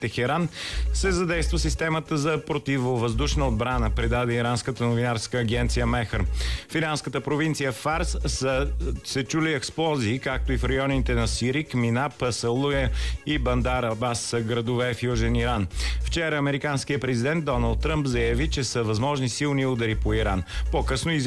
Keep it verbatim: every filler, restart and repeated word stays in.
Техеран се задейства системата за противовъздушна отбрана, предаде иранската новинарска агенция Мехър. В иранската провинция Фарс са се чули експлозии, както и в районите на Сирик, Минап, Салуе и Бандар Абас, градове в Южен Иран. Вчера американският президент Доналд Тръмп заяви, че са възможни силни удари по Иран. По-късно